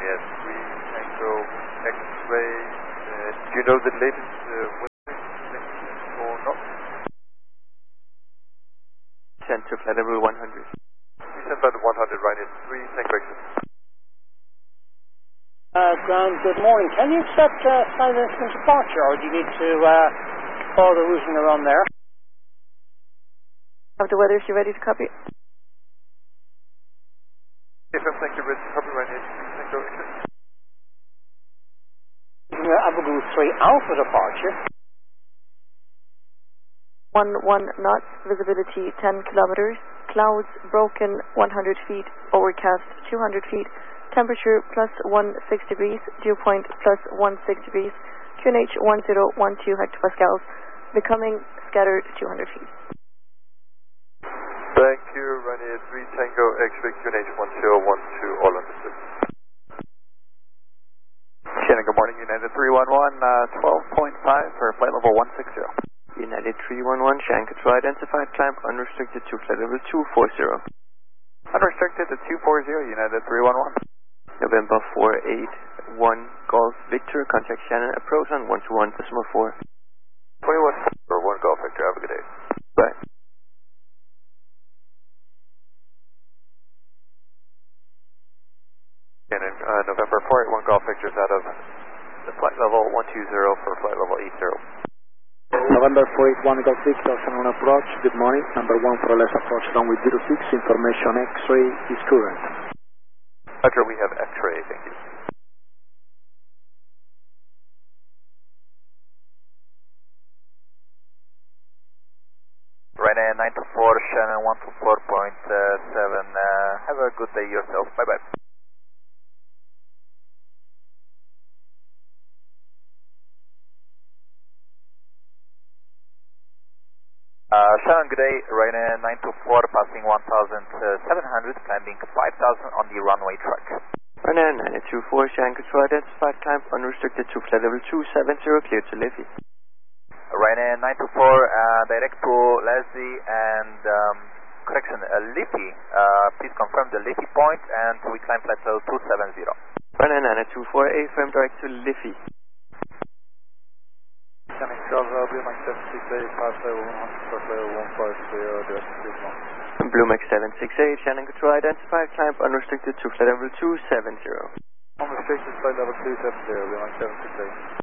Ryanair 3 Tango X-ray. Do you know the latest weather or not? Send to flight level 100. We send flight 100, Ryanair 3 Tango X-ray. Ground, good morning. Can you accept flight instrument departure, or do you need to follow the routing around there? Of the weather, is you ready to copy? If I'm thank you, ready to copy, Ryanair 3 Tango X-ray. Abu Ghul 3 Alpha departure. 11 knots, visibility 10 kilometers, clouds broken 100 feet, overcast 200 feet, temperature plus 16 degrees, dew point plus 16 degrees, QNH 1012 hectopascals, becoming scattered 200 feet. Thank you, Ryanair 3 Tango X-ray QNH 1012, all understood. Shannon, good morning, United 311, 12.5 for flight level 160. United 311, Shannon, control identified, climb unrestricted to flight level 240. Unrestricted to 240, United 311. November 481, Golf Victor, contact Shannon, approach on 121.4. 21 for 1 Golf Victor, have a good day. Bye. Shannon, November 481 Golf Victor is out of the flight level 120 for flight level 80. November 481 Golf Victor, Shannon approach, good morning. Number 1 for less approach runway 06, information X-ray is current. Roger, we have X-ray, thank you. Ryanair 924, Shannon 124.7, have a good day yourself, bye bye. Shannon, good day, Ryanair 924, passing 1,700, climbing 5,000 on the runway track. Ryanair 924, Shannon, control identified, climb unrestricted to flight level 270, clear to Liffey. Ryanair 924, direct to Leslie and, correction, Liffey, please confirm the Liffey point and we climb flight level 270. Ryanair 924, affirm direct to Liffey. Shannon, Charles, Blue Max 768, pass level 100, first level 150, direct to Liffey. Blue Max 768, Shannon, control identified, climb unrestricted to flight level 270. Unrestricted flight level 270, Blue Max 768.